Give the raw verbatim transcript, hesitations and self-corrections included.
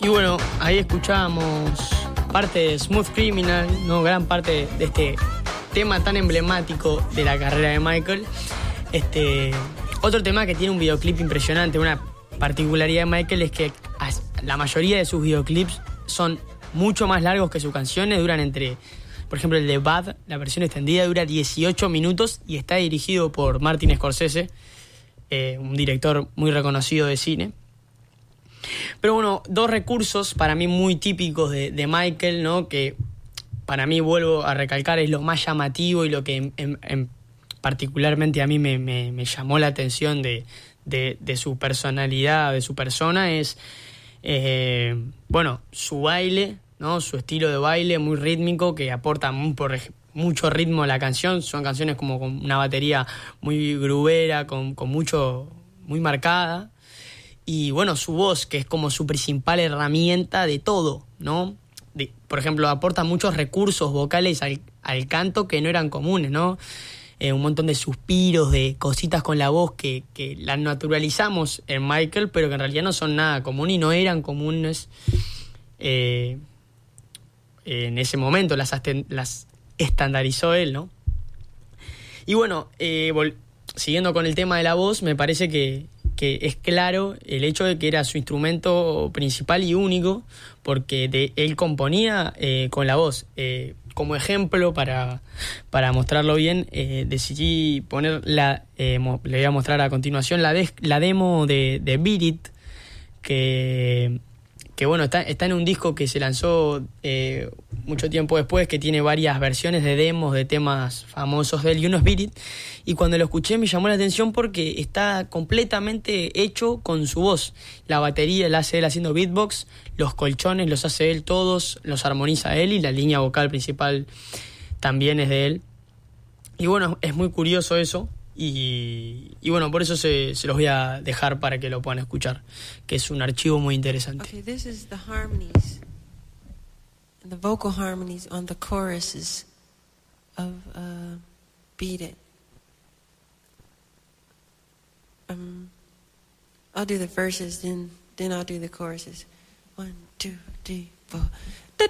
Y bueno, ahí escuchábamos parte de Smooth Criminal, ¿no? Gran parte de este tema tan emblemático de la carrera de Michael. Este, otro tema que tiene un videoclip impresionante, una particularidad de Michael es que la mayoría de sus videoclips son mucho más largos que sus canciones, duran entre, por ejemplo, el de Bad, la versión extendida dura dieciocho minutos y está dirigido por Martin Scorsese, eh, un director muy reconocido de cine. Pero bueno, dos recursos para mí muy típicos de, de Michael, ¿no? Que para mí, vuelvo a recalcar, es lo más llamativo y lo que en, en, en particularmente a mí me, me, me llamó la atención de, de, de su personalidad, de su persona, es eh, bueno, su baile, ¿no? Su estilo de baile muy rítmico que aporta muy, por, mucho ritmo a la canción. Son canciones como con una batería muy grubera, con, con mucho, muy marcada. Y bueno, su voz, que es como su principal herramienta de todo, ¿no? De, por ejemplo, aporta muchos recursos vocales al, al canto que no eran comunes, ¿no? Eh, un montón de suspiros, de cositas con la voz que, que las naturalizamos en Michael, pero que en realidad no son nada común y no eran comunes eh, en ese momento. Las, asten- las estandarizó él, ¿no? Y bueno, eh, vol- siguiendo con el tema de la voz, me parece que que es claro el hecho de que era su instrumento principal y único, porque de, él componía eh, con la voz. Eh, como ejemplo, para, para mostrarlo bien, eh, decidí poner, la, eh, mo, le voy a mostrar a continuación la, de, la demo de, de Beat It, que, que bueno, está, está en un disco que se lanzó eh, mucho tiempo después, que tiene varias versiones de demos de temas famosos de él, y uno es Beat It. Y cuando lo escuché me llamó la atención porque está completamente hecho con su voz. La batería la hace él haciendo beatbox, los colchones los hace él todos, los armoniza él y la línea vocal principal también es de él. Y bueno, es muy curioso eso y, y bueno, por eso se, se los voy a dejar para que lo puedan escuchar, que es un archivo muy interesante. Okay, this is the harmonies, the vocal harmonies on the choruses of uh, Beat It. Um, I'll do the verses, then then I'll do the choruses. One, two, three, four.